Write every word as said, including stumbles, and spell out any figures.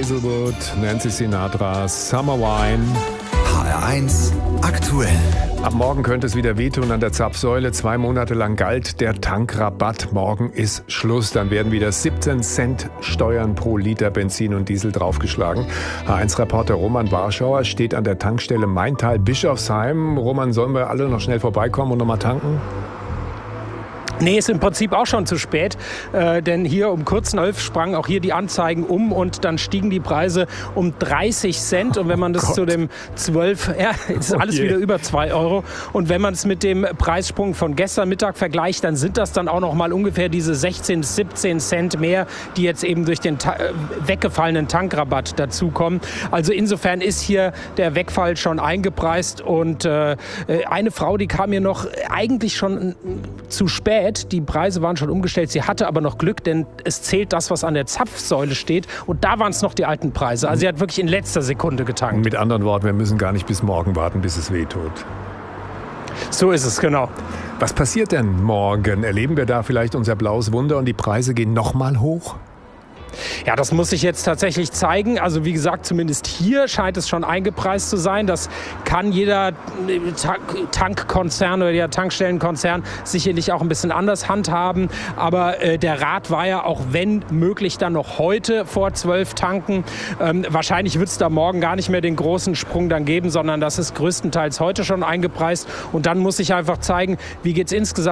Hazelwood, Nancy Sinatra, Summer Wine. H R eins aktuell. Ab morgen könnte es wieder wehtun an der Zapfsäule. Zwei Monate lang galt der Tankrabatt. Morgen ist Schluss. Dann werden wieder siebzehn Cent Steuern pro Liter Benzin und Diesel draufgeschlagen. H eins Reporter Roman Warschauer steht an der Tankstelle Maintal-Bischofsheim. Roman, sollen wir alle noch schnell vorbeikommen und noch mal tanken? Nee, ist im Prinzip auch schon zu spät, äh, denn hier um kurz nach elf sprangen auch hier die Anzeigen um und dann stiegen die Preise um dreißig Cent. Und wenn man das oh zu dem zwölf, ja, ist alles oh wieder über zwei Euro. Und wenn man es mit dem Preissprung von gestern Mittag vergleicht, dann sind das dann auch noch mal ungefähr diese sechzehn, siebzehn Cent mehr, die jetzt eben durch den ta- weggefallenen Tankrabatt dazukommen. Also insofern ist hier der Wegfall schon eingepreist. Und äh, eine Frau, die kam mir noch eigentlich schon zu spät. Die Preise waren schon umgestellt. Sie hatte aber noch Glück, denn es zählt das, was an der Zapfsäule steht. Und da waren es noch die alten Preise. Also sie hat wirklich in letzter Sekunde getankt. Mit anderen Worten, wir müssen gar nicht bis morgen warten, bis es wehtut. So ist es, genau. Was passiert denn morgen? Erleben wir da vielleicht unser blaues Wunder und die Preise gehen noch mal hoch? Ja, das muss sich jetzt tatsächlich zeigen. Also wie gesagt, zumindest hier scheint es schon eingepreist zu sein. Das kann jeder Tankkonzern oder der Tankstellenkonzern sicherlich auch ein bisschen anders handhaben. Aber äh, der Rat war ja, auch wenn möglich, dann noch heute vor zwölf tanken. Ähm, wahrscheinlich wird es da morgen gar nicht mehr den großen Sprung dann geben, sondern das ist größtenteils heute schon eingepreist. Und dann muss sich einfach zeigen, wie geht es insgesamt